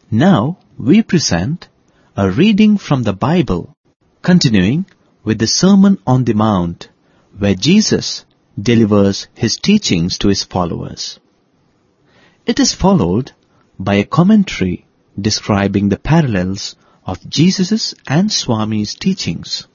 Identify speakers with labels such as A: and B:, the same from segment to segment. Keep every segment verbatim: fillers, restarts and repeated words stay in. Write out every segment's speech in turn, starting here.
A: Now we present a reading from the Bible, continuing with the Sermon on the Mount, where Jesus delivers his teachings to his followers. It is followed by a commentary describing the parallels of Jesus' and Swami's teachings.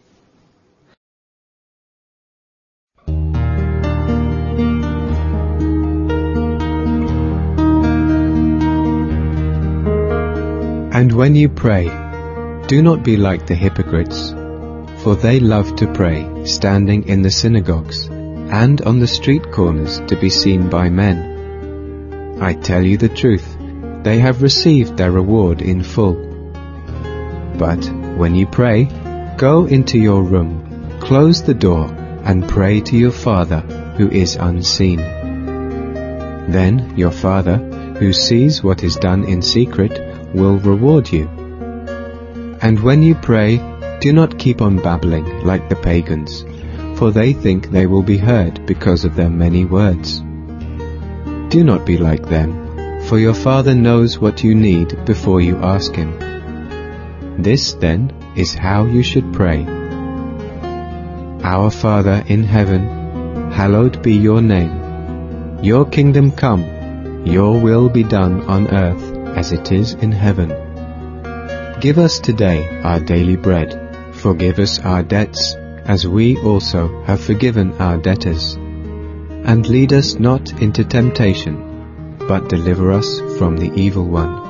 B: And when you pray, do not be like the hypocrites, for they love to pray, standing in the synagogues and on the street corners to be seen by men. I tell you the truth, they have received their reward in full. But when you pray, go into your room, close the door, and pray to your Father who is unseen. Then your Father, who sees what is done in secret, will reward you. And when you pray, do not keep on babbling like the pagans, for they think they will be heard because of their many words. Do not be like them, for your Father knows what you need before you ask Him. This, then, is how you should pray. Our Father in heaven, hallowed be your name. Your kingdom come, your will be done on earth as it is in heaven. Give us today our daily bread. Forgive us our debts, as we also have forgiven our debtors. And lead us not into temptation, but deliver us from the evil one.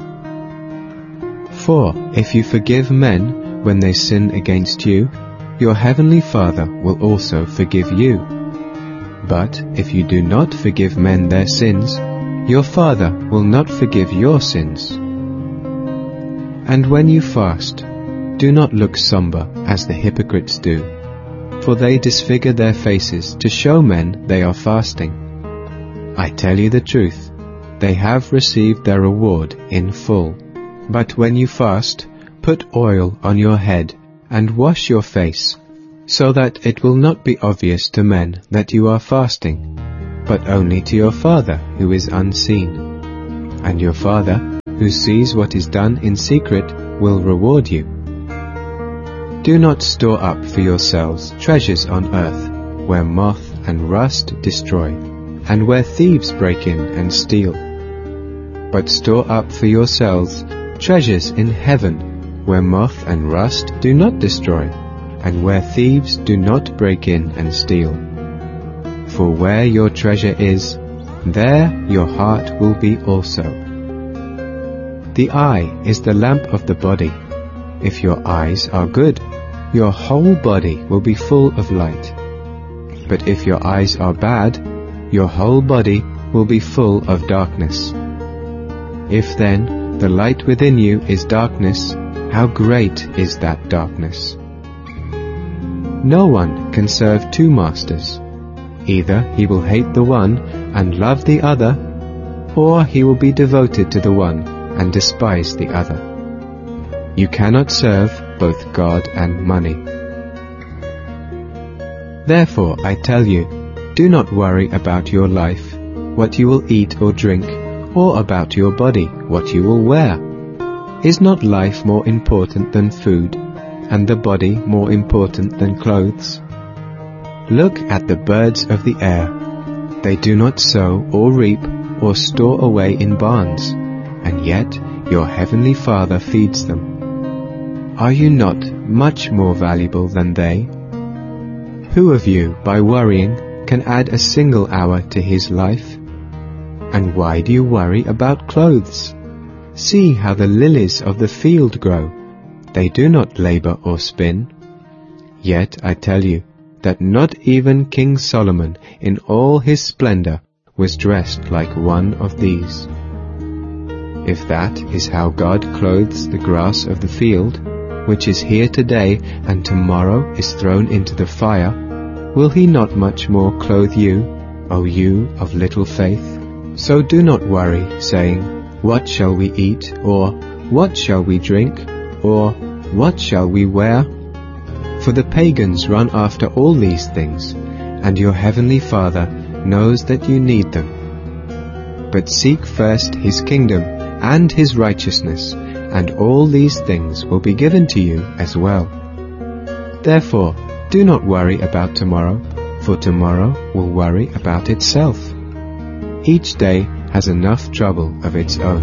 B: For if you forgive men when they sin against you, your heavenly Father will also forgive you. But if you do not forgive men their sins, your Father will not forgive your sins. And when you fast, do not look somber as the hypocrites do, for they disfigure their faces to show men they are fasting. I tell you the truth, they have received their reward in full. But when you fast, put oil on your head and wash your face, so that it will not be obvious to men that you are fasting, but only to your Father who is unseen. And your Father, who sees what is done in secret, will reward you. Do not store up for yourselves treasures on earth, where moth and rust destroy, and where thieves break in and steal. But store up for yourselves treasures in heaven, where moth and rust do not destroy, and where thieves do not break in and steal. For where your treasure is, there your heart will be also. The eye is the lamp of the body. If your eyes are good, your whole body will be full of light. But if your eyes are bad, your whole body will be full of darkness. If then the light within you is darkness, how great is that darkness? No one can serve two masters. Either he will hate the one and love the other, or he will be devoted to the one and despise the other. You cannot serve both God and money. Therefore, I tell you, do not worry about your life, what you will eat or drink, or about your body, what you will wear. Is not life more important than food, and the body more important than clothes? Look at the birds of the air. They do not sow or reap or store away in barns, and yet your heavenly Father feeds them. Are you not much more valuable than they? Who of you, by worrying, can add a single hour to his life? And why do you worry about clothes? See how the lilies of the field grow. They do not labor or spin. Yet I tell you, that not even King Solomon in all his splendor was dressed like one of these. If that is how God clothes the grass of the field, which is here today and tomorrow is thrown into the fire, will he not much more clothe you, O you of little faith? So do not worry, saying, What shall we eat? Or, What shall we drink? Or, What shall we wear? For the pagans run after all these things, and your heavenly Father knows that you need them. But seek first his kingdom, and his righteousness, and all these things will be given to you as well. Therefore, do not worry about tomorrow, for tomorrow will worry about itself. Each day has enough trouble of its own.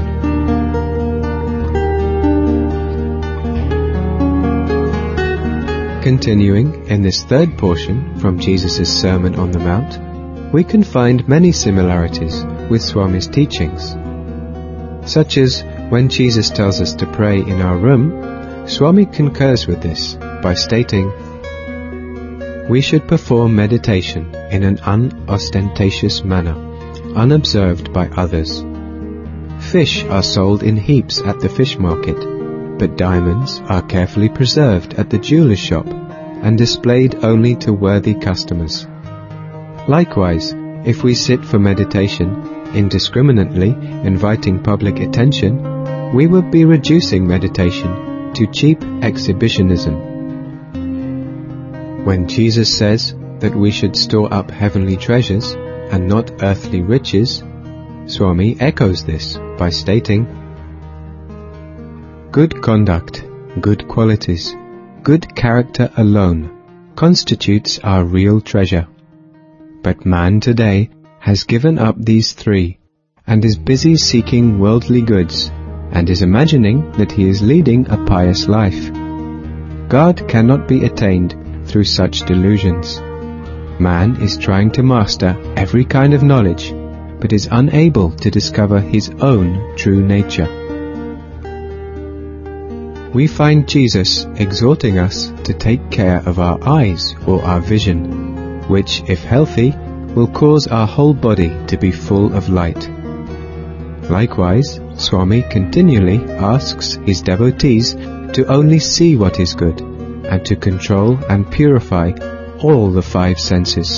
B: Continuing in this third portion from Jesus' Sermon on the Mount, we can find many similarities with Swami's teachings, such as when Jesus tells us to pray in our room, Swami concurs with this by stating, we should perform meditation in an unostentatious manner, unobserved by others. Fish are sold in heaps at the fish market, but diamonds are carefully preserved at the jeweller's shop and displayed only to worthy customers. Likewise, if we sit for meditation, indiscriminately inviting public attention, we would be reducing meditation to cheap exhibitionism. When Jesus says that we should store up heavenly treasures and not earthly riches, Swami echoes this by stating, good conduct, good qualities, good character alone constitutes our real treasure. But man today has given up these three, and is busy seeking worldly goods, and is imagining that he is leading a pious life. God cannot be attained through such delusions. Man is trying to master every kind of knowledge, but is unable to discover his own true nature. We find Jesus exhorting us to take care of our eyes or our vision, which, if healthy, will cause our whole body to be full of light. Likewise, Swami continually asks his devotees to only see what is good, and to control and purify all the five senses.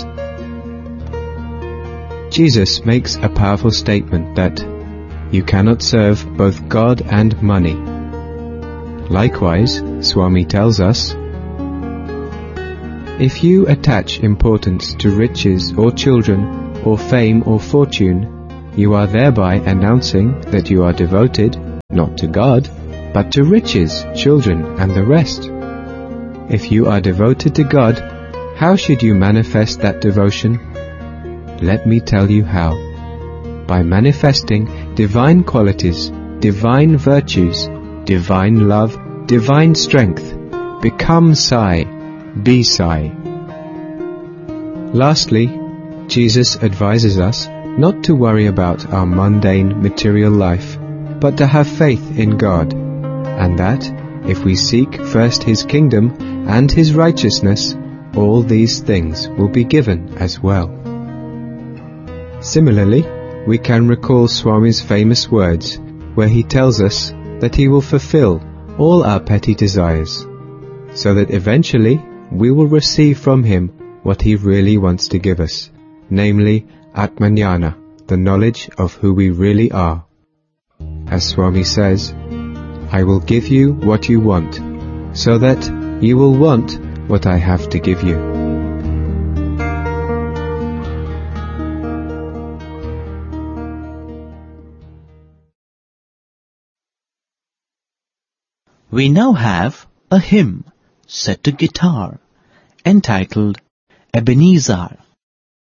B: Jesus makes a powerful statement that you cannot serve both God and money. Likewise, Swami tells us, if you attach importance to riches or children or fame or fortune, you are thereby announcing that you are devoted, not to God, but to riches, children, and the rest. If you are devoted to God, how should you manifest that devotion? Let me tell you how. By manifesting divine qualities, divine virtues, divine love, divine strength. Become Sai. Be Sai. Lastly, Jesus advises us not to worry about our mundane material life, but to have faith in God, and that, if we seek first His kingdom and His righteousness, all these things will be given as well. Similarly, we can recall Swami's famous words, where he tells us that he will fulfill all our petty desires, so that eventually we will receive from him what he really wants to give us, namely Atmajnana, the knowledge of who we really are. As Swami says, I will give you what you want, so that you will want what I have to give you.
A: We now have a hymn set to guitar entitled Ebenezer.